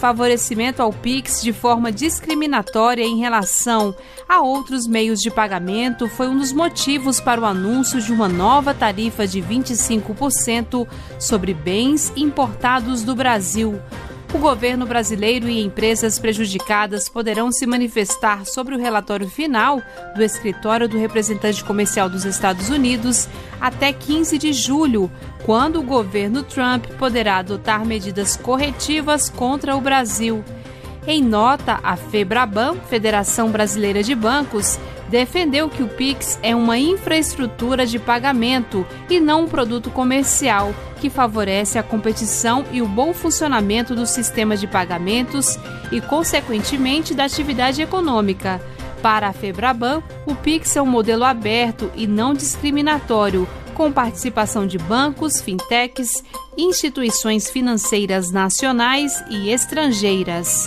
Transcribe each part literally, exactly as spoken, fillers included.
favorecimento ao Pix de forma discriminatória em relação a outros meios de pagamento foi um dos motivos para o anúncio de uma nova tarifa de vinte e cinco por cento sobre bens importados do Brasil. O governo brasileiro e empresas prejudicadas poderão se manifestar sobre o relatório final do Escritório do Representante Comercial dos Estados Unidos até quinze de julho, quando o governo Trump poderá adotar medidas corretivas contra o Brasil. Em nota, a FEBRABAN, Federação Brasileira de Bancos, defendeu que o Pix é uma infraestrutura de pagamento e não um produto comercial, que favorece a competição e o bom funcionamento do sistema de pagamentos e, consequentemente, da atividade econômica. Para a FEBRABAN, o Pix é um modelo aberto e não discriminatório, com participação de bancos, fintechs, instituições financeiras nacionais e estrangeiras.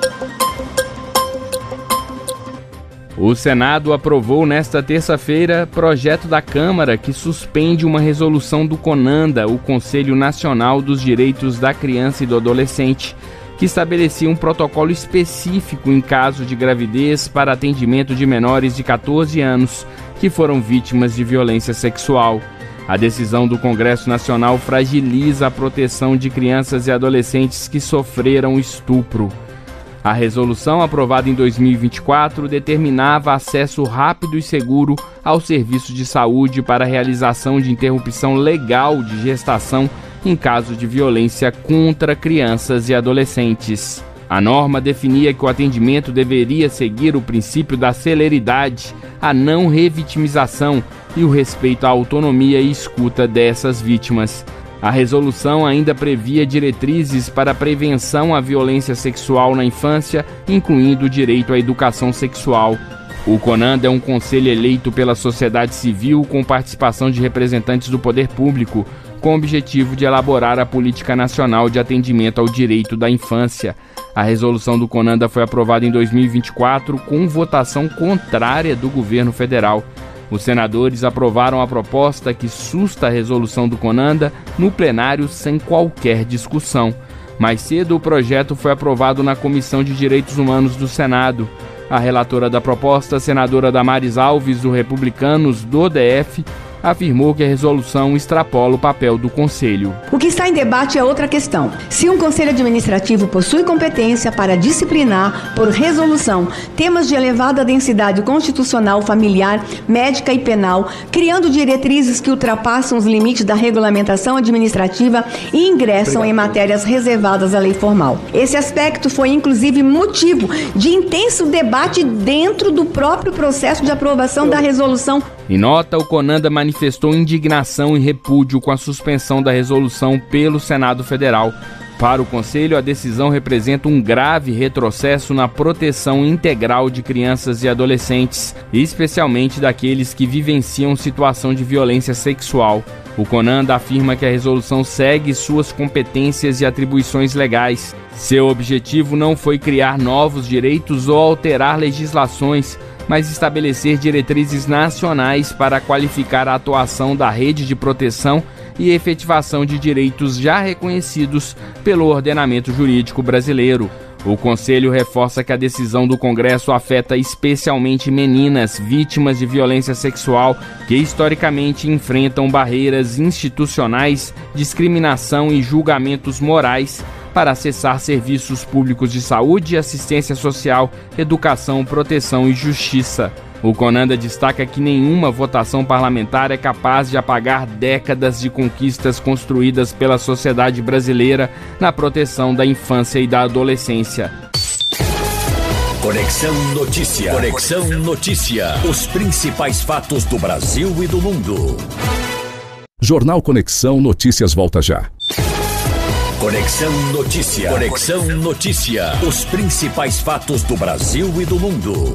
O Senado aprovou nesta terça-feira projeto da Câmara que suspende uma resolução do CONANDA, o Conselho Nacional dos Direitos da Criança e do Adolescente, que estabelecia um protocolo específico em caso de gravidez para atendimento de menores de catorze anos que foram vítimas de violência sexual. A decisão do Congresso Nacional fragiliza a proteção de crianças e adolescentes que sofreram estupro. A resolução, aprovada em dois mil e vinte e quatro, determinava acesso rápido e seguro ao serviço de saúde para a realização de interrupção legal de gestação em caso de violência contra crianças e adolescentes. A norma definia que o atendimento deveria seguir o princípio da celeridade, a não revitimização e o respeito à autonomia e escuta dessas vítimas. A resolução ainda previa diretrizes para a prevenção à violência sexual na infância, incluindo o direito à educação sexual. O CONANDA é um conselho eleito pela sociedade civil com participação de representantes do poder público, com o objetivo de elaborar a Política Nacional de Atendimento ao Direito da Infância. A resolução do CONANDA foi aprovada em dois mil e vinte e quatro com votação contrária do governo federal. Os senadores aprovaram a proposta que susta a resolução do CONANDA no plenário sem qualquer discussão. Mais cedo, o projeto foi aprovado na Comissão de Direitos Humanos do Senado. A relatora da proposta, a senadora Damares Alves, do Republicanos do D F, afirmou que a resolução extrapola o papel do Conselho. O que está em debate é outra questão. Se um Conselho Administrativo possui competência para disciplinar, por resolução, temas de elevada densidade constitucional, familiar, médica e penal, criando diretrizes que ultrapassam os limites da regulamentação administrativa e ingressam Obrigado. em matérias reservadas à lei formal. Esse aspecto foi, inclusive, motivo de intenso debate dentro do próprio processo de aprovação da resolução. Em nota, o CONANDA manifestou indignação e repúdio com a suspensão da resolução pelo Senado Federal. Para o Conselho, a decisão representa um grave retrocesso na proteção integral de crianças e adolescentes, especialmente daqueles que vivenciam situação de violência sexual. O CONANDA afirma que a resolução segue suas competências e atribuições legais. Seu objetivo não foi criar novos direitos ou alterar legislações, mas estabelecer diretrizes nacionais para qualificar a atuação da rede de proteção e efetivação de direitos já reconhecidos pelo ordenamento jurídico brasileiro. O Conselho reforça que a decisão do Congresso afeta especialmente meninas vítimas de violência sexual que historicamente enfrentam barreiras institucionais, discriminação e julgamentos morais para acessar serviços públicos de saúde, assistência social, educação, proteção e justiça. O CONANDA destaca que nenhuma votação parlamentar é capaz de apagar décadas de conquistas construídas pela sociedade brasileira na proteção da infância e da adolescência. Conexão Notícia. Conexão Notícia. Os principais fatos do Brasil e do mundo. Jornal Conexão Notícias volta já. Conexão Notícia. Conexão Notícia. Os principais fatos do Brasil e do mundo.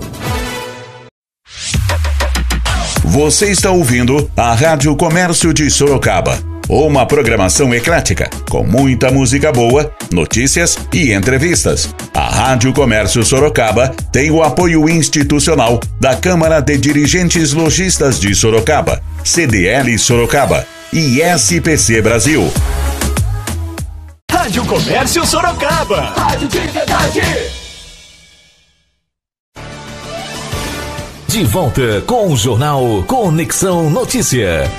Você está ouvindo a Rádio Comércio de Sorocaba. Uma programação eclética, com muita música boa, notícias e entrevistas. A Rádio Comércio Sorocaba tem o apoio institucional da Câmara de Dirigentes Lojistas de Sorocaba, C D L Sorocaba e S P C Brasil. Rádio Comércio Sorocaba. Rádio de verdade. De volta com o Jornal Conexão Notícia.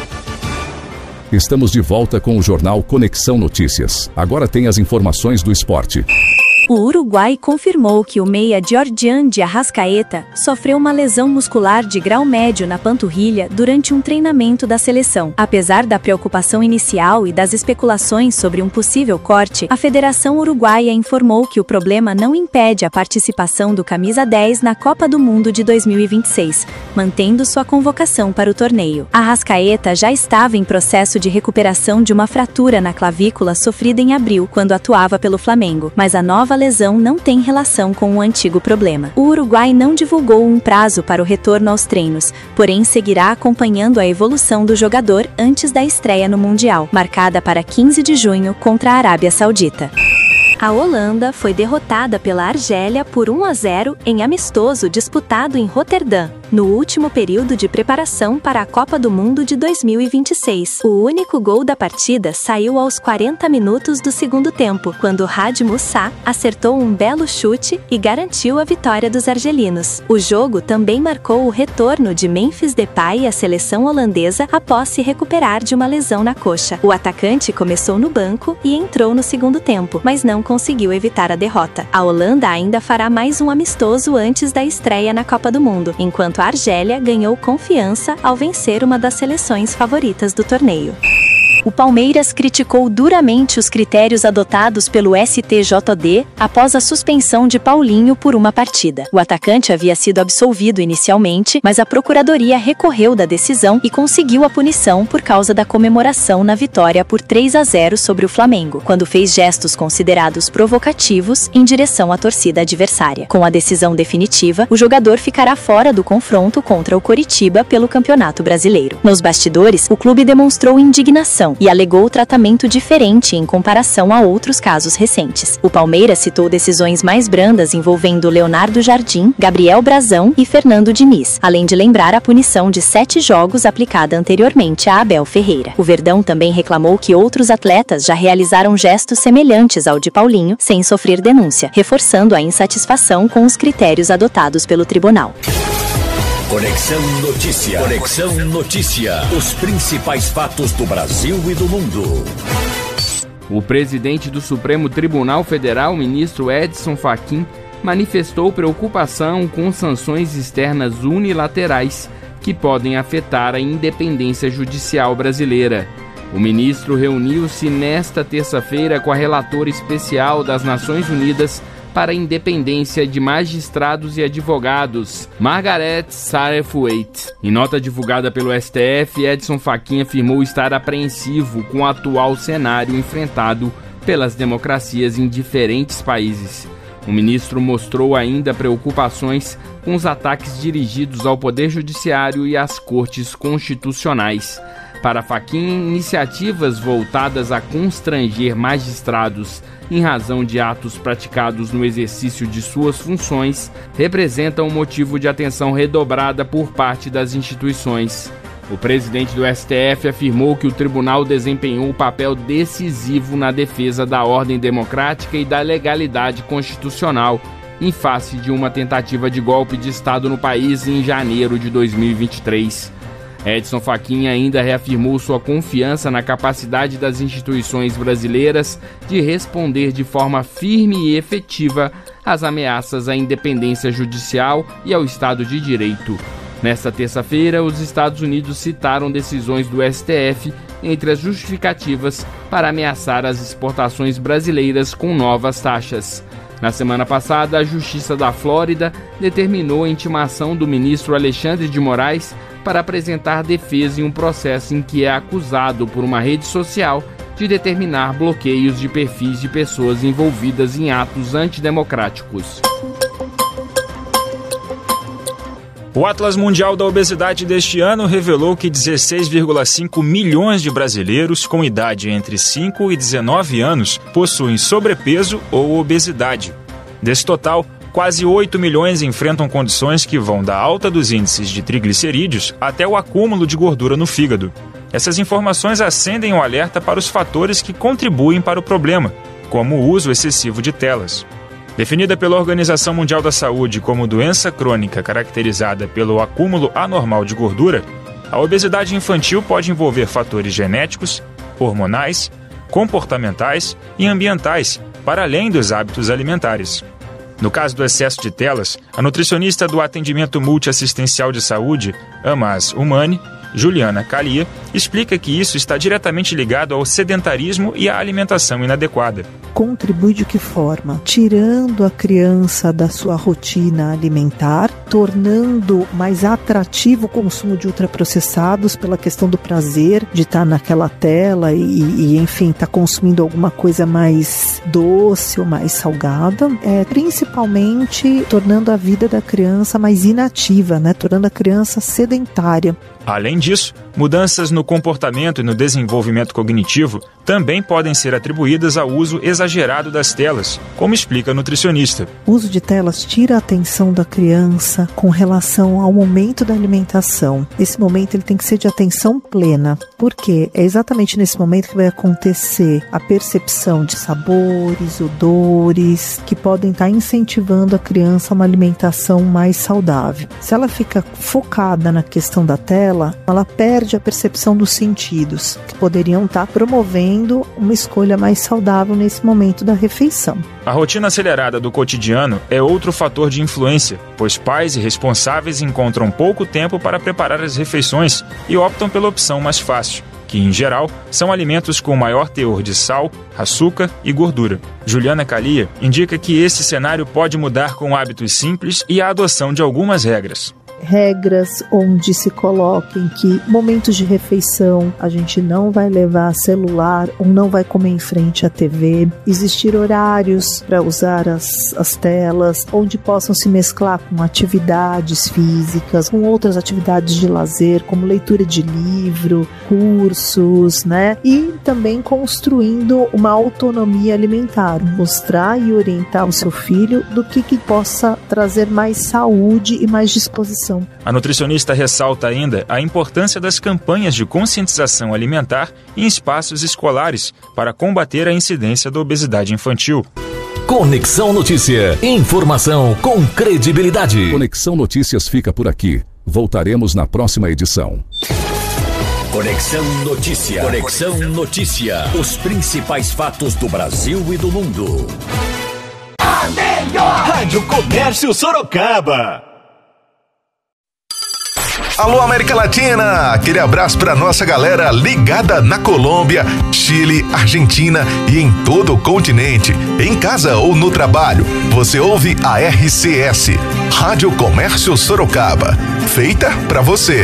Estamos de volta com o Jornal Conexão Notícias. Agora tem as informações do esporte. O Uruguai confirmou que o meia Georgian de Arrascaeta sofreu uma lesão muscular de grau médio na panturrilha durante um treinamento da seleção. Apesar da preocupação inicial e das especulações sobre um possível corte, a Federação Uruguaia informou que o problema não impede a participação do camisa dez na Copa do Mundo de dois mil e vinte e seis, mantendo sua convocação para o torneio. Arrascaeta já estava em processo de recuperação de uma fratura na clavícula sofrida em abril, quando atuava pelo Flamengo, mas a nova lesão não tem relação com o antigo problema. O Uruguai não divulgou um prazo para o retorno aos treinos, porém seguirá acompanhando a evolução do jogador antes da estreia no Mundial, marcada para quinze de junho contra a Arábia Saudita. A Holanda foi derrotada pela Argélia por um a zero em amistoso disputado em Roterdã, no último período de preparação para a Copa do Mundo de dois mil e vinte e seis. O único gol da partida saiu aos quarenta minutos do segundo tempo, quando Hadi Moussa acertou um belo chute e garantiu a vitória dos argelinos. O jogo também marcou o retorno de Memphis Depay à seleção holandesa após se recuperar de uma lesão na coxa. O atacante começou no banco e entrou no segundo tempo, mas não conseguiu evitar a derrota. A Holanda ainda fará mais um amistoso antes da estreia na Copa do Mundo, enquanto a Argélia ganhou confiança ao vencer uma das seleções favoritas do torneio. O Palmeiras criticou duramente os critérios adotados pelo S T J D após a suspensão de Paulinho por uma partida. O atacante havia sido absolvido inicialmente, mas a Procuradoria recorreu da decisão e conseguiu a punição por causa da comemoração na vitória por três a zero sobre o Flamengo, quando fez gestos considerados provocativos em direção à torcida adversária. Com a decisão definitiva, o jogador ficará fora do confronto contra o Coritiba pelo Campeonato Brasileiro. Nos bastidores, o clube demonstrou indignação e alegou tratamento diferente em comparação a outros casos recentes. O Palmeiras citou decisões mais brandas envolvendo Leonardo Jardim, Gabriel Brazão e Fernando Diniz, além de lembrar a punição de sete jogos aplicada anteriormente a Abel Ferreira. O Verdão também reclamou que outros atletas já realizaram gestos semelhantes ao de Paulinho, sem sofrer denúncia, reforçando a insatisfação com os critérios adotados pelo tribunal. Conexão Notícia. Conexão Notícia. Os principais fatos do Brasil e do mundo. O presidente do Supremo Tribunal Federal, ministro Edson Fachin, manifestou preocupação com sanções externas unilaterais que podem afetar a independência judicial brasileira. O ministro reuniu-se nesta terça-feira com a relatora especial das Nações Unidas para a independência de magistrados e advogados, Margaret Sarefueit. Em nota divulgada pelo S T F, Edson Fachin afirmou estar apreensivo com o atual cenário enfrentado pelas democracias em diferentes países. O ministro mostrou ainda preocupações com os ataques dirigidos ao Poder Judiciário e às Cortes Constitucionais. Para Fachin, iniciativas voltadas a constranger magistrados em razão de atos praticados no exercício de suas funções representam um motivo de atenção redobrada por parte das instituições. O presidente do S T F afirmou que o tribunal desempenhou um papel decisivo na defesa da ordem democrática e da legalidade constitucional em face de uma tentativa de golpe de Estado no país em janeiro de dois mil e vinte e três. Edson Fachin ainda reafirmou sua confiança na capacidade das instituições brasileiras de responder de forma firme e efetiva às ameaças à independência judicial e ao Estado de Direito. Nesta terça-feira, os Estados Unidos citaram decisões do S T F entre as justificativas para ameaçar as exportações brasileiras com novas taxas. Na semana passada, a Justiça da Flórida determinou a intimação do ministro Alexandre de Moraes para apresentar defesa em um processo em que é acusado por uma rede social de determinar bloqueios de perfis de pessoas envolvidas em atos antidemocráticos. O Atlas Mundial da Obesidade deste ano revelou que dezesseis vírgula cinco milhões de brasileiros com idade entre cinco e dezenove anos possuem sobrepeso ou obesidade. Desse total, quase oito milhões enfrentam condições que vão da alta dos índices de triglicerídeos até o acúmulo de gordura no fígado. Essas informações acendem um alerta para os fatores que contribuem para o problema, como o uso excessivo de telas. Definida pela Organização Mundial da Saúde como doença crônica caracterizada pelo acúmulo anormal de gordura, a obesidade infantil pode envolver fatores genéticos, hormonais, comportamentais e ambientais, para além dos hábitos alimentares. No caso do excesso de telas, a nutricionista do Atendimento Multiassistencial de Saúde, AMAS Humane, Juliana Calia, explica que isso está diretamente ligado ao sedentarismo e à alimentação inadequada. Contribui de que forma? Tirando a criança da sua rotina alimentar, tornando mais atrativo o consumo de ultraprocessados pela questão do prazer de estar naquela tela e, e enfim, estar consumindo alguma coisa mais doce ou mais salgada, é, principalmente tornando a vida da criança mais inativa, né? Tornando a criança sedentária. Além disso, mudanças no comportamento e no desenvolvimento cognitivo também podem ser atribuídas ao uso exagerado das telas, como explica a nutricionista. O uso de telas tira a atenção da criança com relação ao momento da alimentação. Esse momento ele tem que ser de atenção plena, porque é exatamente nesse momento que vai acontecer a percepção de sabores, odores, que podem estar incentivando a criança a uma alimentação mais saudável. Se ela fica focada na questão da tela, ela perde a percepção dos sentidos, que poderiam estar promovendo uma escolha mais saudável nesse momento da refeição. A rotina acelerada do cotidiano é outro fator de influência, pois pais e responsáveis encontram pouco tempo para preparar as refeições e optam pela opção mais fácil, que, em geral, são alimentos com maior teor de sal, açúcar e gordura. Juliana Calia indica que esse cenário pode mudar com hábitos simples e a adoção de algumas regras. Regras onde se coloquem que momentos de refeição a gente não vai levar celular ou não vai comer em frente à T V, existir horários para usar as, as telas, onde possam se mesclar com atividades físicas, com outras atividades de lazer, como leitura de livro, cursos, né? E também construindo uma autonomia alimentar, mostrar e orientar o seu filho do que, que possa trazer mais saúde e mais disposição. A nutricionista ressalta ainda a importância das campanhas de conscientização alimentar em espaços escolares para combater a incidência da obesidade infantil. Conexão Notícia. Informação com credibilidade. Conexão Notícias fica por aqui. Voltaremos na próxima edição. Conexão Notícia. Conexão Notícia. Os principais fatos do Brasil e do mundo. A melhor Rádio Comércio Sorocaba. Alô, América Latina! Aquele abraço para nossa galera ligada na Colômbia, Chile, Argentina e em todo o continente. Em casa ou no trabalho, você ouve a R C S, Rádio Comércio Sorocaba. Feita para você.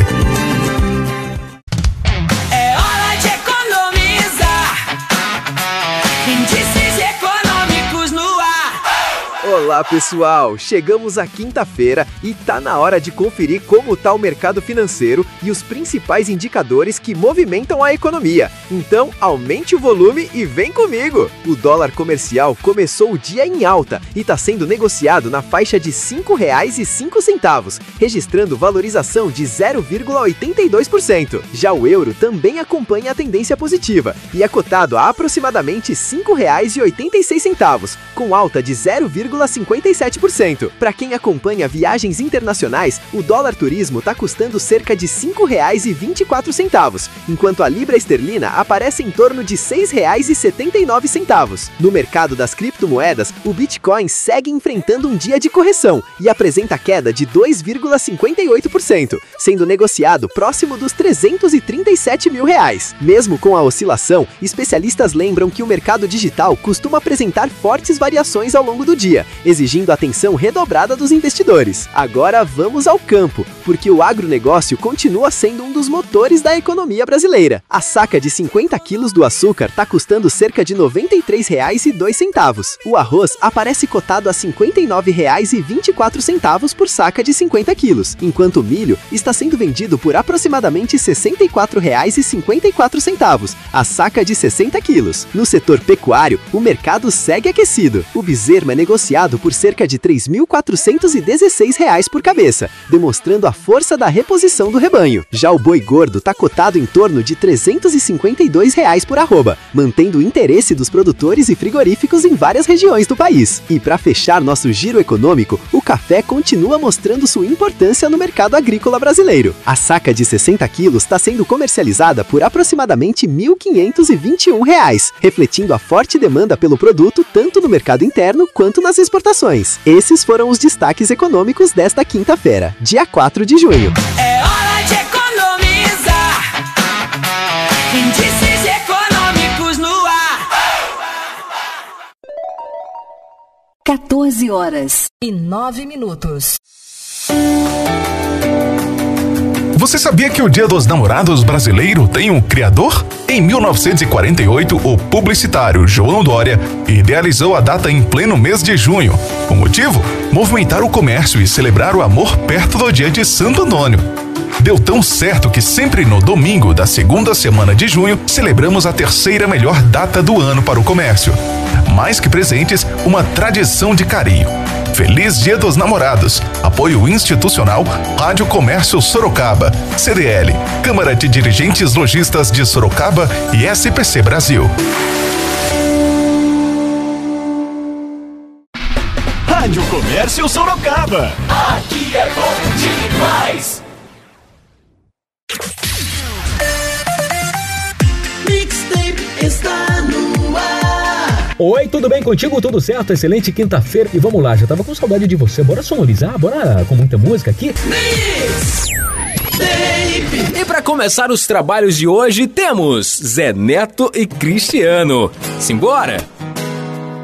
É hora de economizar. Índices econômicos no ar. Olá, pessoal! Chegamos à quinta-feira e tá na hora de conferir como tá o mercado financeiro e os principais indicadores que movimentam a economia. Então, aumente o volume e vem comigo! O dólar comercial começou o dia em alta e está sendo negociado na faixa de cinco reais e cinco centavos, registrando valorização de zero vírgula oitenta e dois por cento. Já o euro também acompanha a tendência positiva e é cotado a aproximadamente cinco reais e oitenta e seis centavos, com alta de zero vírgula cinquenta e sete por cento. Para quem acompanha viagens internacionais, o dólar turismo está custando cerca de cinco reais e vinte e quatro centavos, enquanto a libra esterlina aparece em torno de seis reais e setenta e nove centavos. No mercado das criptomoedas, o Bitcoin segue enfrentando um dia de correção e apresenta queda de dois vírgula cinquenta e oito por cento, sendo negociado próximo dos trezentos e trinta e sete mil reais. Mesmo com a oscilação, especialistas lembram que o mercado digital costuma apresentar fortes variações ao longo do dia, exigindo atenção redobrada dos investidores. Agora vamos ao campo, porque o agronegócio continua sendo um dos motores da economia brasileira. A saca de cinquenta quilos do açúcar está custando cerca de noventa e três reais e dois centavos. O arroz aparece cotado a cinquenta e nove reais e vinte e quatro centavos por saca de cinquenta quilos, enquanto o milho está sendo vendido por aproximadamente sessenta e quatro reais e cinquenta e quatro centavos, a saca de sessenta quilos. No setor pecuário, o mercado segue aquecido. O bezerro é negociado negociado por cerca de três mil quatrocentos e dezesseis reais por cabeça, demonstrando a força da reposição do rebanho. Já o boi gordo está cotado em torno de trezentos e cinquenta e dois reais por arroba, mantendo o interesse dos produtores e frigoríficos em várias regiões do país. E para fechar nosso giro econômico, o café continua mostrando sua importância no mercado agrícola brasileiro. A saca de sessenta quilos está sendo comercializada por aproximadamente mil quinhentos e vinte e um reais, refletindo a forte demanda pelo produto tanto no mercado interno quanto nas exportações. Esses foram os destaques econômicos desta quinta-feira, dia quatro de junho. É hora de economizar. Índices econômicos no ar. quatorze horas e nove minutos. Você sabia que o Dia dos Namorados brasileiro tem um criador? Em mil novecentos e quarenta e oito, o publicitário João Dória idealizou a data em pleno mês de junho. O motivo? Movimentar o comércio e celebrar o amor perto do dia de Santo Antônio. Deu tão certo que sempre no domingo da segunda semana de junho, celebramos a terceira melhor data do ano para o comércio. Mais que presentes, uma tradição de carinho. Feliz Dia dos Namorados. Apoio institucional Rádio Comércio Sorocaba, C D L, Câmara de Dirigentes Lojistas de Sorocaba e S P C Brasil. Rádio Comércio Sorocaba. Aqui é bom demais. Mixtape está no ar. Oi, tudo bem contigo? Tudo certo? Excelente quinta-feira. E vamos lá, já tava com saudade de você. Bora sonorizar? Bora com muita música aqui? E para começar os trabalhos de hoje, temos Zé Neto e Cristiano. Simbora!